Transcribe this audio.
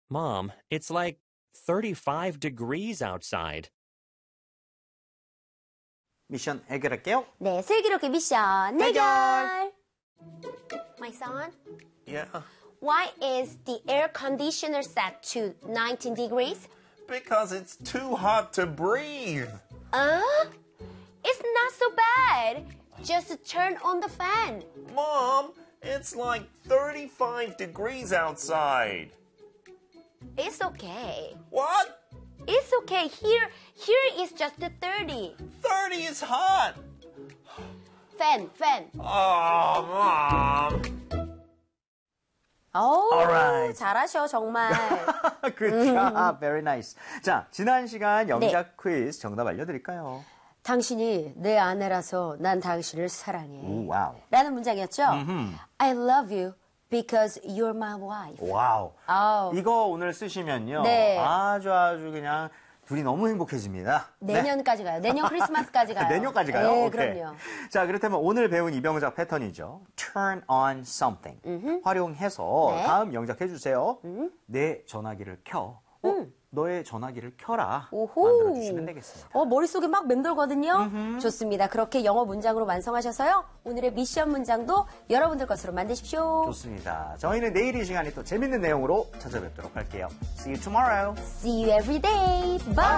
Mom, it's like 35 degrees outside. 미션 해결할게요. 네, 슬기롭게 미션 해결! 해결! My son, Yeah, why is the air conditioner set to 19 degrees? because it's too hot to breathe. It's not so bad. Just turn on the fan. Mom, it's like 35 degrees outside. It's okay. What? It's okay. Here is just 30. 30 is hot. Fan. Oh, Mom. 오, Alright. 잘하셔, 정말. Good job. Very nice. 자, 지난 시간 영작 퀴즈 정답 알려드릴까요? 당신이 내 아내라서 난 당신을 사랑해. 오, 와우. 라는 문장이었죠? I love you because you're my wife. 와우. 아우. 이거 오늘 쓰시면요. 네. 아주 그냥 둘이 너무 행복해집니다. 내년까지 가요. 내년 크리스마스까지 가요. 내년까지 가요? 네, 오케이. 그럼요. 자, 그렇다면 오늘 배운 이병작 패턴이죠. Turn on something. 활용해서 네. 다음 영작 해주세요. 내 전화기를 켜. 너의 전화기를 켜라. 만들어주시면 되겠습니다. 머릿속에 막 맴돌거든요. 좋습니다. 그렇게 영어 문장으로 완성하셔서요. 오늘의 미션 문장도 여러분들 것으로 만드십시오. 좋습니다. 저희는 내일 이 시간에 또 재밌는 내용으로 찾아뵙도록 할게요. See you tomorrow. See you every day. Bye.